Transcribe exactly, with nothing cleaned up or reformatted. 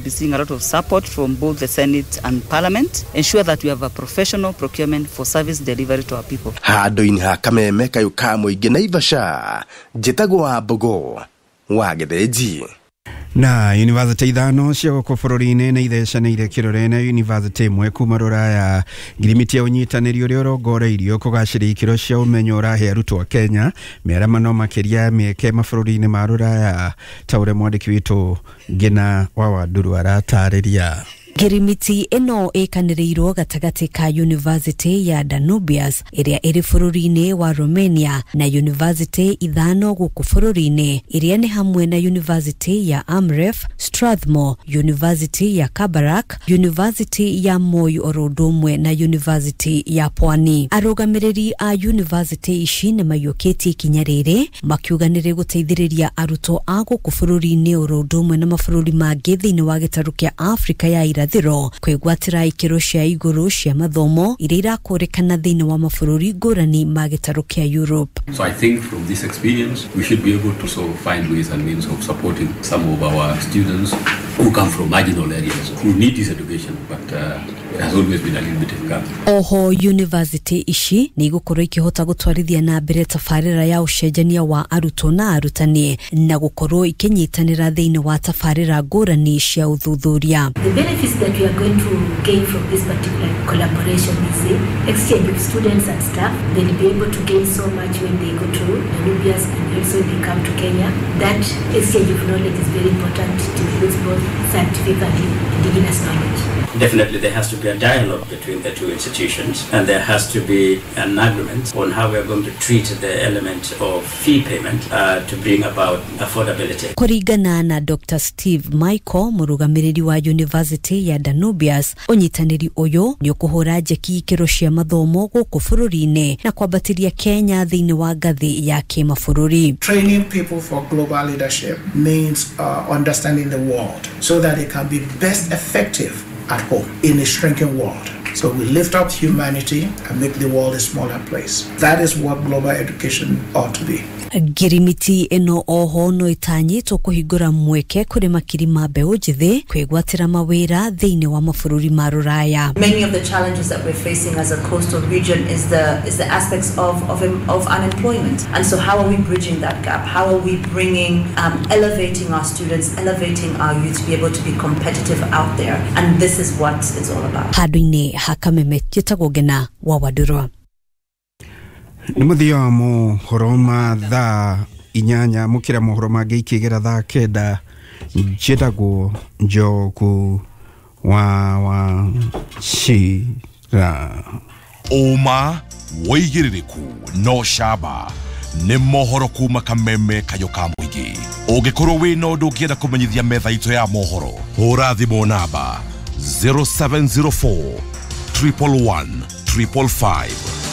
be seeing a lot of support from both the Senate and Parliament. Ensure that we have a professional procurement for service delivery to our people. Hado-ini ha kameme kayuka muingi Naivasha. Jitagwa Bogo. Wagedeji. Na university ithano cia gũkũ bũrũri-inĩ nĩ ithecanĩire kĩrore na university ĩmwe kuma Rũraya. Ngirimiti ya ũnyitanĩri ũrĩa ũrongoreirio kũgacĩria ikĩro cia ũmenyo ũrahe arutwo a Kenya mĩaramano makĩria mĩeke mabũrũri-inĩ ma Rũraya. Ta ũrĩa mwandĩki witũ Ngina wa Wanduru aratarĩria. Ngirimiti ino ĩkanĩrĩirwo gatagati ka University ya Danubius ĩrĩa ĩrĩ bũrũri-inĩ wa Romania na University ithano gũkũ bũrũri-inĩ ĩrĩa nĩ hamwe na University ya Amref, Strathmore, University ya Kabarak, University ya Moi Orodumwe na University ya Pwani. Arũgamĩrĩri a university ici nĩ maiyũkĩtie ikinya rĩrĩ makiuga nĩ rĩgũteithĩrĩria arutwo a gũkũ bũrũri-inĩ Orodumwe na mabũrũri mangĩ thĩinĩ wa gĩtarũ kĩa Afrika ya irathĩro kwĩgwatĩra ikĩro cia igũrũ cia mathomo iria irakũrĩkana thĩinĩ wa mabũrũri ngũrani ma gĩtarũ kĩa Europe. So I think from this experience we should be able to so find ways and means of supporting some of our students who come from marginal areas who need this education, but uh, it has always been a little bit of a gap. Oho university ici nĩ igũkorwo ikĩhota gũtwarithia na mbere tabarĩra ya ũcenjania wa arutwo na arutani na gũkorwo ikĩnyitanĩra thĩinĩ wa tabarĩra ngũrani cia ũthuthuria. The benefits that we are going to gain from this particular collaboration is the exchange of students and staff. They'll be able to gain so much when they go to Danubius and also when they come to Kenya. That exchange of knowledge is very important to include both scientific and indigenous knowledge. Definitely there has to be a dialogue between the two institutions, and there has to be an agreement on how we are going to treat the element of fee payment uh, to bring about affordability. Kũringana na Doctor Steve Michael, mũrũgamĩrĩri wa University ya Danubius, ũnyitanĩri ũyũ nĩ ũkũhũra njeki ikĩro cia mathomo gũkũ bũrũri-inĩ na kwambatĩria Kenya thĩinĩ wa ngathĩ ya kĩmabũrũri. Training people for global leadership means uh, understanding the world so that it can be best effective at home in a shrinking world. So we lift up humanity and make the world a smaller place. That is what global education ought to be. Ngirimiti ino oho no itanyĩtwo kũhingũra mweke kũrĩ makiri ma mbeũ njĩthĩ kwĩgwatĩra mawĩra thĩinĩ wa mabũrũri ma Rũraya. Many of the challenges that we're facing as a coastal region is the is the aspects of of of unemployment. And so how are we bridging that gap? How are we bringing um, elevating our students, elevating our youth to be able to be competitive out there? And this is what it's all about. Handũ-inĩ hakameme jĩtagwo Ngina wa Wanduru. Nĩ mũthia wa mohoro ma thaa inyanya mũkĩra mohoro mangĩ ikĩgera thaa kenda njĩtagwo Njogu wa wa Shira. Oma woigĩrĩrĩku no shaba nĩ mohoro kuma kameme kayo ka mũingĩ. Ũngĩkorwo wĩna ũndũ ũngĩenda kũmenyithia metha itũ ya mohoro, hũra thimũ namba zero seven zero four, one one one, five five five.